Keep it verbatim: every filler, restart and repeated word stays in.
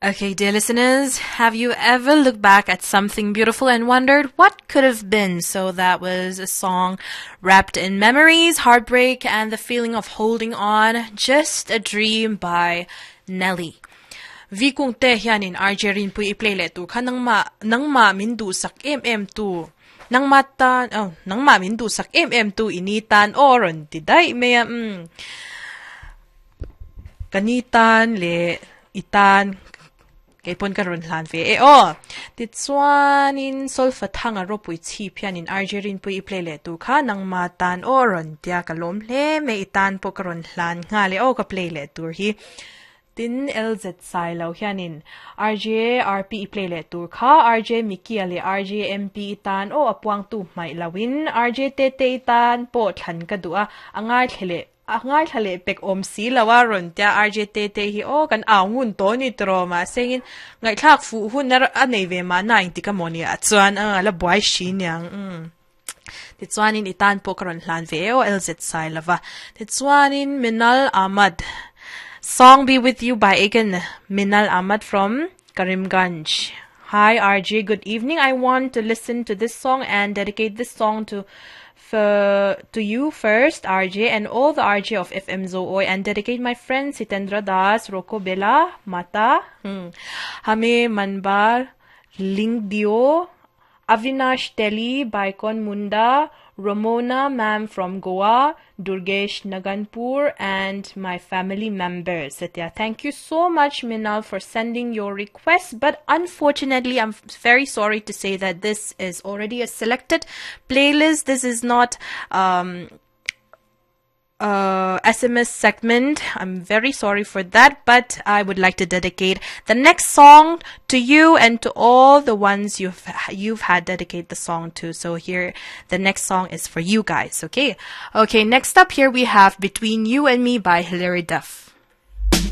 Okay, dear listeners, have you ever looked back at something beautiful and wondered what could have been? So that was a song wrapped in memories, heartbreak, and the feeling of holding on. Just a Dream by Nelly. Vi kung te hianin R J rin pui i-play le tu ka nang ma nang ma mindu sak mm tu nang mata oh nang ma mindu sak mm tu initan oron tiday me mm kanitan le itan kay pon karon lan fe eh oh titswanin solfathang aro pui chi pianin R J rin pui i-play le tu ka nang matan oron tia kalom le me itan po karon lan nga le o ka play le tu hi Tin L Z sai lau hianin R J R P i-play le tur ka R J Mickey ale R J M P itan o apuang tu mai lawin R J Tete itan po than ka dua angai thele angai thale pek om si lawa ron tia R J Tete hi o kan awngun to ni troma sengin ngai thak fu hun nar anei ve ma ninety ka moni atsuan ang ala boy shin yang mm Titswanin itan po karon hlan ve o L Z sai lava Titswanin Minal Ahmad Song Be With You by Egan Minal Ahmad from Karimganj. Hi R J, good evening. I want to listen to this song and dedicate this song to for, to you first, R J, and all the R J of F M Zooy, and dedicate my friends Sitendra Das, Roko Bella, Mata, hmm. Hame Manbar, Lingdio, Avinash Teli, Baikon Munda, Ramona ma'am from Goa, Durgesh Naganpur, and my family members. Satya, thank you so much, Minal, for sending your request. But unfortunately, I'm very sorry to say that this is already a selected playlist. This is not um uh S M S segment. I'm very sorry for that, but I would like to dedicate the next song to you and to all the ones you've you've had dedicate the song to. So here the next song is for you guys, okay? Okay, next up here we have Between You and Me by Hilary Duff.